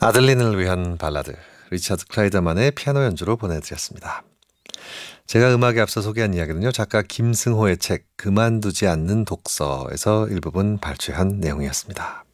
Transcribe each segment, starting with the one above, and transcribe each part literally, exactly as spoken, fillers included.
아들린을 위한 발라드 리차드 클라이더만의 피아노 연주로 보내드렸습니다. 제가 음악에 앞서 소개한 이야기는요. 작가 김승호의 책 그만두지 않는 독서에서 일부분 발췌한 내용이었습니다.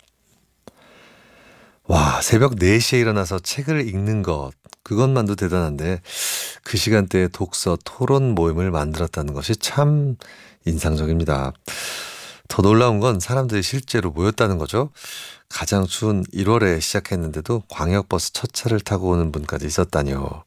와, 새벽 네 시에 일어나서 책을 읽는 것 그것만도 대단한데 그 시간대에 독서 토론 모임을 만들었다는 것이 참 인상적입니다. 더 놀라운 건 사람들이 실제로 모였다는 거죠. 가장 추운 일월에 시작했는데도 광역버스 첫 차를 타고 오는 분까지 있었다니요.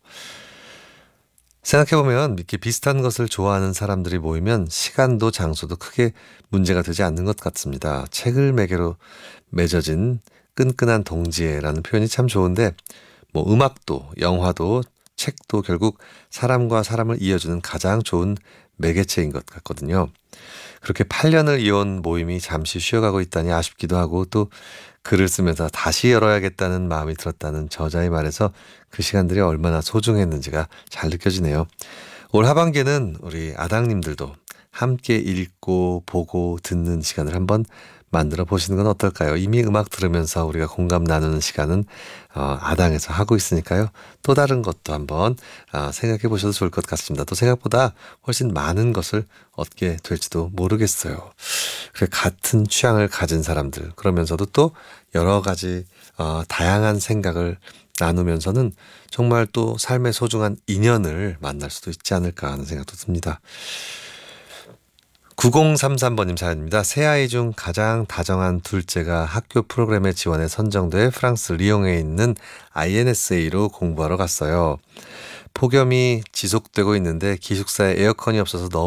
생각해보면 이렇게 비슷한 것을 좋아하는 사람들이 모이면 시간도 장소도 크게 문제가 되지 않는 것 같습니다. 책을 매개로 맺어진 끈끈한 동지애라는 표현이 참 좋은데 뭐 음악도 영화도 책도 결국 사람과 사람을 이어주는 가장 좋은 매개체인 것 같거든요. 그렇게 팔 년을 이어온 모임이 잠시 쉬어가고 있다니 아쉽기도 하고 또 글을 쓰면서 다시 열어야겠다는 마음이 들었다는 저자의 말에서 그 시간들이 얼마나 소중했는지가 잘 느껴지네요. 올 하반기에는 우리 아당님들도 함께 읽고 보고 듣는 시간을 한번 만들어 보시는 건 어떨까요? 이미 음악 들으면서 우리가 공감 나누는 시간은 어, 아당에서 하고 있으니까요. 또 다른 것도 한번 어, 생각해 보셔도 좋을 것 같습니다. 또 생각보다 훨씬 많은 것을 얻게 될지도 모르겠어요. 그래, 같은 취향을 가진 사람들 그러면서도 또 여러 가지 어, 다양한 생각을 나누면서는 정말 또 삶의 소중한 인연을 만날 수도 있지 않을까 하는 생각도 듭니다. 구공삼삼 번님 사연입니다. 새아이 중 가장 다정한 둘째가 학교 프로그램에 지원해 선정돼 프랑스 리옹에 있는 아이엔에스에이로 공부하러 갔어요. 폭염이 지속되고 있는데 기숙사에 에어컨이 없어서 너무